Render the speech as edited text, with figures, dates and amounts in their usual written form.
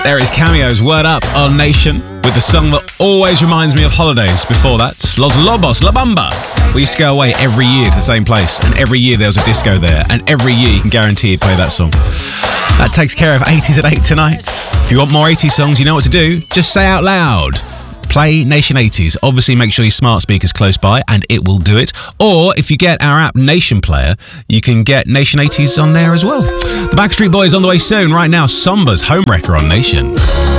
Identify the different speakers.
Speaker 1: There is Cameo's Word Up on Nation with the song that always reminds me of holidays before that, Los Lobos, La Bamba. We used to go away every year to the same place, and every year there was a disco there, and every year you can guarantee you'd play that song. That takes care of 80s at 8 tonight. If you want more 80s songs, you know what to do. Just say out loud, play Nation 80s. Obviously, make sure your smart speaker's close by, and it will do it. Or if you get our app Nation Player, you can get Nation 80s on there as well. The Backstreet Boys on the way soon. Right now, Samba's Homewrecker on Nation.